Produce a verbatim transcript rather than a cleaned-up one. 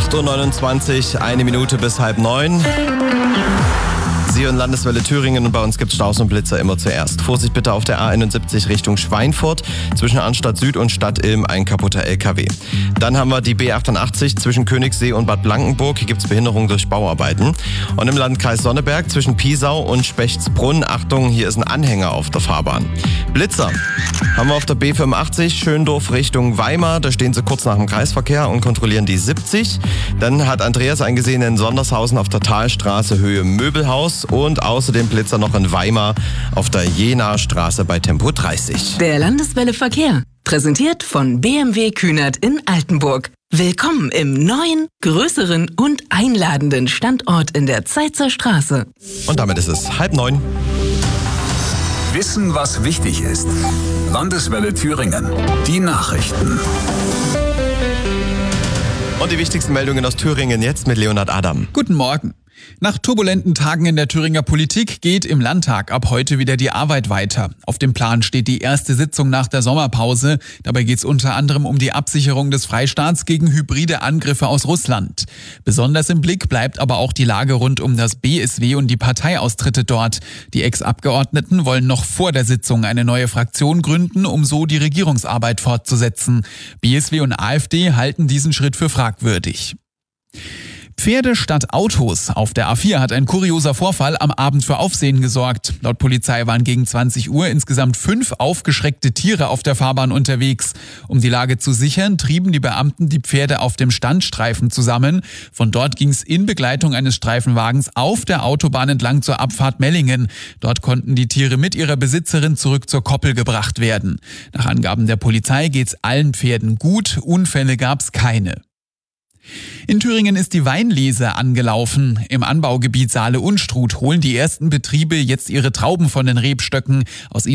acht Uhr neunundzwanzig, eine Minute bis halb neun. Sie und Landeswelle Thüringen und bei uns gibt es Staus und Blitzer immer zuerst. Vorsicht bitte auf der A einundsiebzig Richtung Schweinfurt, zwischen Arnstadt Süd und Stadt Ilm ein kaputter L K W. Dann haben wir die B achtundachtzig zwischen Königssee und Bad Blankenburg, hier gibt es Behinderung durch Bauarbeiten. Und im Landkreis Sonneberg zwischen Piesau und Spechtsbrunn, Achtung, hier ist ein Anhänger auf der Fahrbahn. Blitzer haben wir auf der B fünfundachtzig Schöndorf Richtung Weimar, da stehen sie kurz nach dem Kreisverkehr und kontrollieren die siebzig. Dann hat Andreas eingesehen in Sondershausen auf der Talstraße Höhe Möbelhaus und außerdem Blitzer noch in Weimar auf der Jenaer Straße bei Tempo dreißig. Der Landeswelle Verkehr, präsentiert von B M W Kühnert in Altenburg. Willkommen im neuen, größeren und einladenden Standort in der Zeitzer Straße. Und damit ist es halb neun. Wissen, was wichtig ist. Landeswelle Thüringen. Die Nachrichten. Und die wichtigsten Meldungen aus Thüringen jetzt mit Leonhard Adam. Guten Morgen. Nach turbulenten Tagen in der Thüringer Politik geht im Landtag ab heute wieder die Arbeit weiter. Auf dem Plan steht die erste Sitzung nach der Sommerpause. Dabei geht es unter anderem um die Absicherung des Freistaats gegen hybride Angriffe aus Russland. Besonders im Blick bleibt aber auch die Lage rund um das B S W und die Parteiaustritte dort. Die Ex-Abgeordneten wollen noch vor der Sitzung eine neue Fraktion gründen, um so die Regierungsarbeit fortzusetzen. B S W und AfD halten diesen Schritt für fragwürdig. Pferde statt Autos. Auf der A vier hat ein kurioser Vorfall am Abend für Aufsehen gesorgt. Laut Polizei waren gegen zwanzig Uhr insgesamt fünf aufgeschreckte Tiere auf der Fahrbahn unterwegs. Um die Lage zu sichern, trieben die Beamten die Pferde auf dem Standstreifen zusammen. Von dort ging es in Begleitung eines Streifenwagens auf der Autobahn entlang zur Abfahrt Mellingen. Dort konnten die Tiere mit ihrer Besitzerin zurück zur Koppel gebracht werden. Nach Angaben der Polizei geht's allen Pferden gut, Unfälle gab's keine. In Thüringen ist die Weinlese angelaufen. Im Anbaugebiet Saale-Unstrut holen die ersten Betriebe jetzt ihre Trauben von den Rebstöcken. Aus